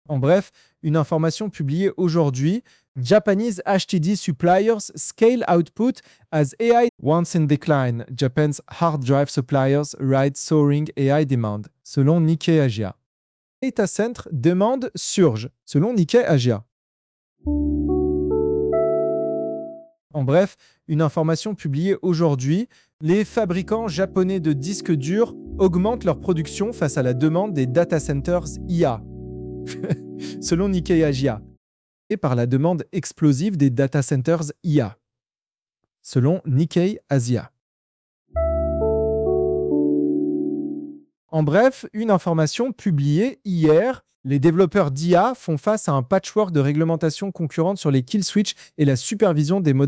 En bref, une information publiée aujourd'hui. Japanese HDD suppliers scale output as AI once in decline. Japan's hard drive suppliers ride soaring AI demand, selon Nikkei Asia. Data center demande surge, selon Nikkei Asia. En bref, une information publiée aujourd'hui. Les fabricants japonais de disques durs augmentent leur production face à la demande des data centers IA, selon Nikkei Asia, et par la demande explosive des data centers IA, selon Nikkei Asia. En bref, une information publiée hier. Les développeurs d'IA font face à un patchwork de réglementations concurrentes sur les kill switch et la supervision des modèles